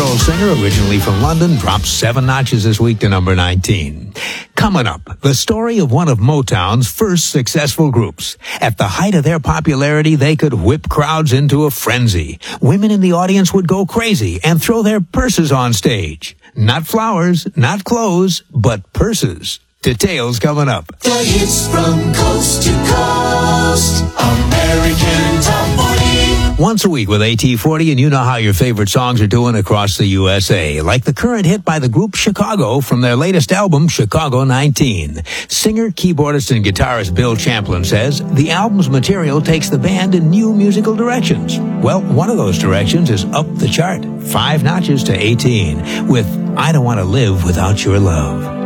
soul singer, originally from London, dropped 7 notches this week to number 19. Coming up, the story of one of Motown's first successful groups. At the height of their popularity, they could whip crowds into a frenzy. Women in the audience would go crazy and throw their purses on stage. Not flowers, not clothes, but purses. Details coming up. The hits from coast to coast. American Top 40. Once a week with AT40, and you know how your favorite songs are doing across the USA. Like the current hit by the group Chicago from their latest album, Chicago 19. Singer, keyboardist, and guitarist Bill Champlin says the album's material takes the band in new musical directions. Well, one of those directions is up the chart, 5 notches to 18, with I Don't Want to Live Without Your Love.